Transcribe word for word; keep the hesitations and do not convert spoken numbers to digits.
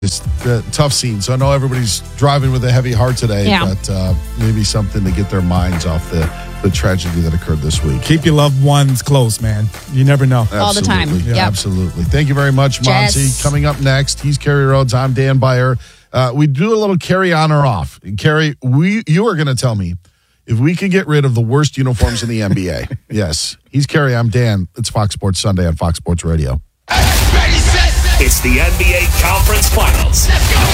It's a tough scene. So I know everybody's driving with a heavy heart today, Yeah. but uh, maybe something to get their minds off the, the tragedy that occurred this week. Keep your loved ones close, man. You never know. All the time. Absolutely. Yep. Absolutely. Thank you very much, Jess. Monty. Coming up next, he's Kerry Rhodes. I'm Dan Byer. Uh, we do a little Kerry on or off. And Kerry, we you are going to tell me if we could get rid of the worst uniforms in the N B A. Yes. He's Kerry. I'm Dan. It's Fox Sports Sunday on Fox Sports Radio. It's the N B A Conference Finals. Let's go!